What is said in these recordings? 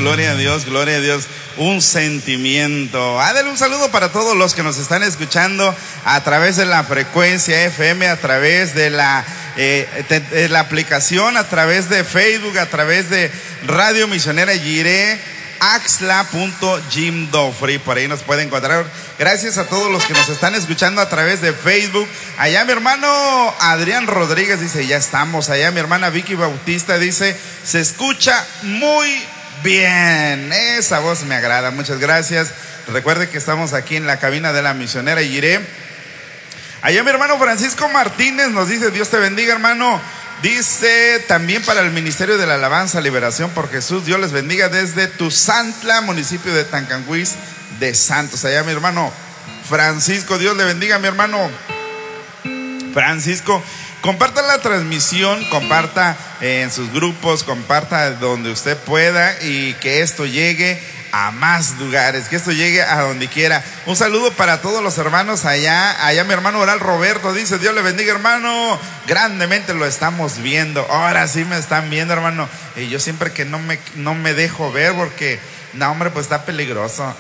gloria a Dios, gloria a Dios. Un sentimiento. Dale un saludo para todos los que nos están escuchando a través de la frecuencia FM, a través de la aplicación, a través de Facebook, a través de Radio Misionera Jireh, axla.jimdofree, por ahí nos pueden encontrar. Gracias a todos los que nos están escuchando a través de Facebook. Allá mi hermano Adrián Rodríguez dice, ya estamos. Allá mi hermana Vicky Bautista dice, se escucha muy bien. Esa voz me agrada, muchas gracias. Recuerde que estamos aquí en la cabina de la Misionera Jireh. Allá mi hermano Francisco Martínez nos dice, Dios te bendiga, hermano. Dice también para el Ministerio de la Alabanza, Liberación por Jesús, Dios les bendiga desde Tuzantla, municipio de Tancanguis de Santos. Allá mi hermano Francisco, Dios le bendiga, mi hermano Francisco. Comparta la transmisión, comparta en sus grupos, comparta donde usted pueda y que esto llegue a más lugares, que esto llegue a donde quiera. Un saludo para todos los hermanos allá mi hermano Oral Roberto dice, Dios le bendiga, hermano, grandemente lo estamos viendo. Ahora sí me están viendo, hermano, y yo siempre que no me dejo ver porque, no hombre, pues está peligroso.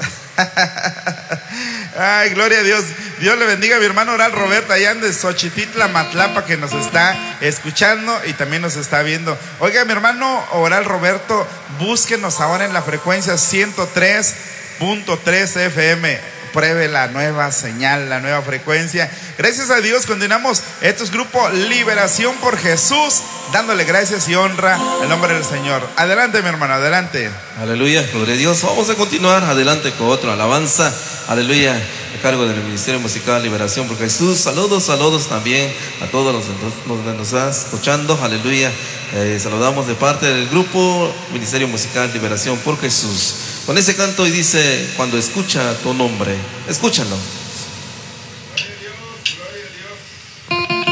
Ay, gloria a Dios. Dios le bendiga a mi hermano Oral Roberto allá en Xochititla, Matlapa, que nos está escuchando y también nos está viendo. Oiga, mi hermano Oral Roberto, búsquenos ahora en la frecuencia 103.3 FM. Pruebe la nueva señal, la nueva frecuencia. Gracias a Dios, continuamos. Esto es Grupo Liberación por Jesús, dándole gracias y honra al nombre del Señor. Adelante, mi hermano, adelante. Aleluya, gloria a Dios. Vamos a continuar adelante con otra alabanza. Aleluya, a cargo del Ministerio Musical Liberación por Jesús. Saludos también a todos los que nos están escuchando. Aleluya. Saludamos de parte del Grupo Ministerio Musical Liberación por Jesús. Con ese canto y dice, cuando escucha tu nombre, escúchalo. Gloria a Dios, gloria a Dios.